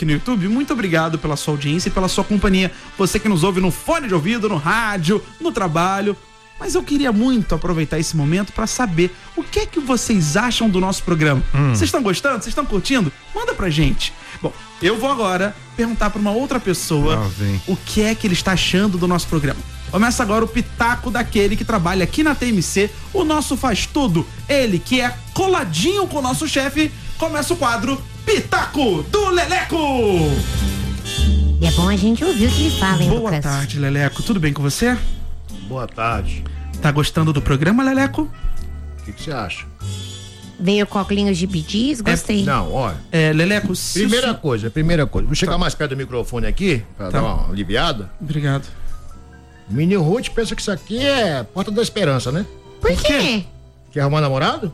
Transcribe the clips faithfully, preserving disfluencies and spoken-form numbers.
aqui no YouTube, muito obrigado pela sua audiência e pela sua companhia. Você que nos ouve no fone de ouvido, no rádio, no trabalho. Mas eu queria muito aproveitar esse momento para saber o que é que vocês acham do nosso programa. Vocês hum. estão gostando? Vocês estão curtindo? Manda pra gente. Bom, eu vou agora perguntar para uma outra pessoa ah, o que é que ele está achando do nosso programa. Começa agora o pitaco daquele que trabalha aqui na T M C, o nosso faz tudo. Ele que é coladinho com o nosso chefe. Começa o quadro Pitaco do Leleco. E é bom a gente ouvir o que ele fala, hein, Boa Lucas? tarde, Leleco. Tudo bem com você? Boa tarde. Tá gostando do programa, Leleco? O que, que você acha? Veio com óculos de bidis, gostei. É, não, olha. É, Leleco, se Primeira o... coisa, primeira coisa. Vou chegar tá. mais perto do microfone aqui, pra tá. dar uma aliviada. Obrigado. Mini Ruth pensa que isso aqui é Porta da Esperança, né? Por quê? Quer arrumar namorado?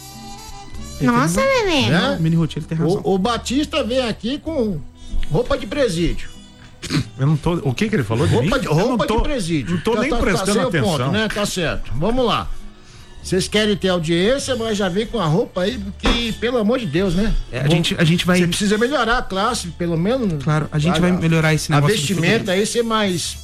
Ele Nossa, Leleco. Né? Mini Ruth, ele tem razão. O, o Batista vem aqui com roupa de presídio. Eu não tô. O que que ele falou de roupa mim? de, roupa tô, de presídio. Não tô já nem tá, prestando tá atenção. Ponto, né? Tá certo. Vamos lá. Vocês querem ter audiência, mas já vem com a roupa aí, porque, pelo amor de Deus, né? É, a, gente, a gente vai... Você precisa melhorar a classe, pelo menos. Claro, a gente vai, vai melhorar esse negócio. A vestimenta aí ser mais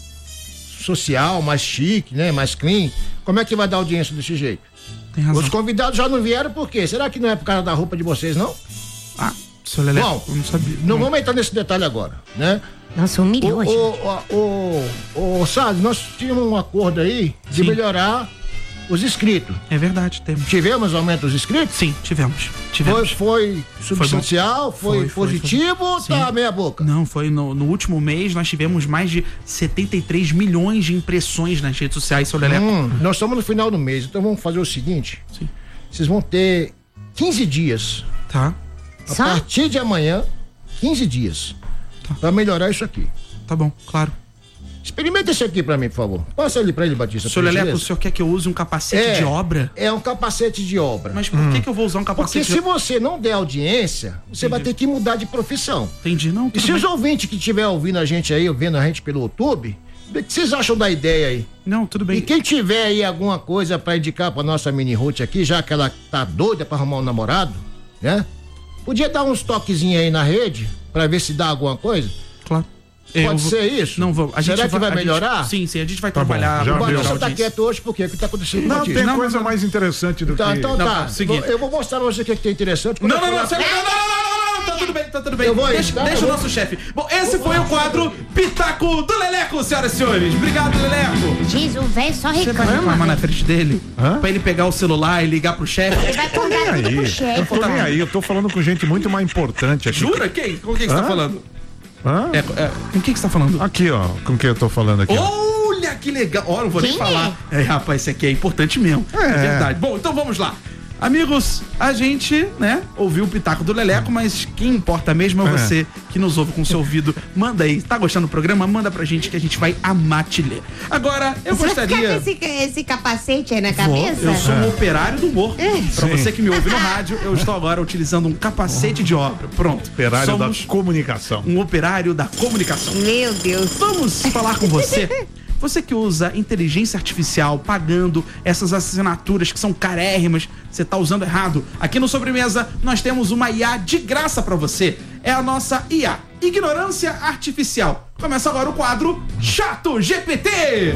social, mais chique, né? Mais clean. Como é que vai dar audiência desse jeito? Tem razão. Os convidados já não vieram por quê? Será que não é por causa da roupa de vocês, não? Ah, seu Leleco, Bom, eu não sabia. Não, não vamos entrar nesse detalhe agora, né? Nossa, humilhou, gente. O, o, o, o, sabe, nós tínhamos um acordo aí de Sim. melhorar os inscritos. É verdade, temos. Tivemos aumento dos inscritos? Sim, tivemos. tivemos. Foi, foi substancial? Foi, foi, foi positivo foi, ou tá meia boca? Não, foi no, no último mês nós tivemos mais de setenta e três milhões de impressões nas redes sociais, seu Leleco. Hum, nós estamos no final do mês, então vamos fazer o seguinte. Sim. Vocês vão ter quinze dias. Tá. A Só? partir de amanhã, quinze dias. Tá. Pra melhorar isso aqui. Tá bom, claro. Experimenta esse aqui pra mim, por favor. Passa ele pra ele, Batista. Senhor Leleco, o senhor quer que eu use um capacete é, de obra? É um capacete de obra. Mas por hum. que que eu vou usar um capacete Porque de... se você não der audiência, você Entendi. vai ter que mudar de profissão. Entendi, não. E se bem. os ouvintes que estiver ouvindo a gente aí, ouvindo a gente pelo YouTube, o que vocês acham da ideia aí? Não, tudo bem. E quem tiver aí alguma coisa pra indicar pra nossa Mini Ruth aqui, já que ela tá doida pra arrumar um namorado, né? Podia dar uns toquezinhos aí na rede, pra ver se dá alguma coisa? Claro. Pode eu ser vou... isso? Não vou. A Será gente que vai, vai melhorar? Gente... Sim, sim, a gente vai tá trabalhar. Bom, o Batista tá quieto hoje porque o que tá acontecendo? Não, tem não, coisa não, mais interessante do tá, que... Então não, tá, seguinte. Eu vou mostrar pra você o que tem interessante. Não, não, não, não, não, não, não, não, tá tudo bem, tá tudo bem. Eu vou aí, deixa tá, deixa eu o nosso chefe. Bom, esse foi o quadro Pitaco do Leleco, senhoras e senhores. Obrigado, Leleco. Diz, o velho só Você vai reclama. reclamar na frente dele? Hã? Pra ele pegar o celular e ligar pro chefe? Ele vai contar tudo pro chefe. Eu tô nem aí, eu tô falando com gente muito mais importante aqui. Jura? Quem? Com quem que você tá falando? Hã? É, é, com quem que você tá falando? Aqui, ó, com quem eu tô falando aqui. Olha que legal. Olha, não vou Quem nem falar. É? É, rapaz, esse aqui é importante mesmo. É. é verdade. Bom, então vamos lá. Amigos, a gente, né, ouviu o Pitaco do Leleco, mas quem importa mesmo é você que nos ouve com seu ouvido. Manda aí, tá gostando do programa? Manda pra gente que a gente vai amar te ler. Agora, eu você gostaria... Vai ficar com esse, esse capacete aí na cabeça? Vou, eu sou um operário do humor. É. Pra Sim. você que me ouve no rádio, eu estou agora utilizando um capacete de obra. Pronto. Operário Somos da comunicação. Um operário da comunicação. Meu Deus. Vamos falar com você. Você que usa inteligência artificial pagando essas assinaturas que são carérrimas, você tá usando errado. Aqui no Sobremesa nós temos uma I A de graça pra você. É a nossa I A, Ignorância Artificial. Começa agora o quadro Chato G P T.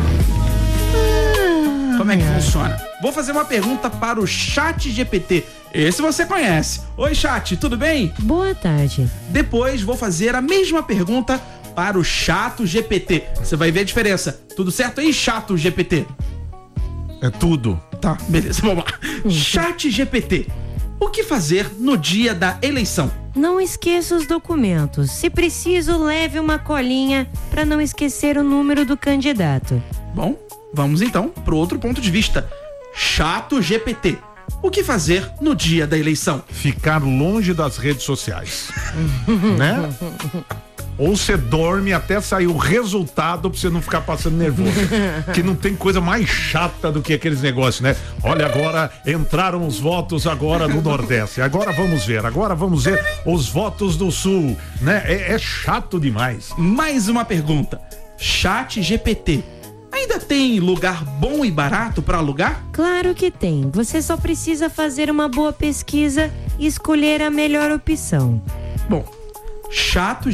Como é que funciona? Vou fazer uma pergunta para o Chat G P T. Esse você conhece. Oi, Chat, tudo bem? Boa tarde. Depois vou fazer a mesma pergunta para o Chato G P T. Você vai ver a diferença. Tudo certo aí, Chato G P T? É tudo. Tá, beleza, vamos lá. Chat G P T. O que fazer no dia da eleição? Não esqueça os documentos. Se preciso, leve uma colinha para não esquecer o número do candidato. Bom, vamos então para outro ponto de vista. Chato G P T. O que fazer no dia da eleição? Ficar longe das redes sociais. Né? Ou você dorme até sair o resultado pra você não ficar passando nervoso. Que não tem coisa mais chata do que aqueles negócios, né? Olha, agora entraram os votos agora no Nordeste. Agora vamos ver, agora vamos ver os votos do Sul, né? É, é chato demais. Mais uma pergunta. Chat G P T. Ainda tem lugar bom e barato para alugar? Claro que tem. Você só precisa fazer uma boa pesquisa e escolher a melhor opção. Bom, Chato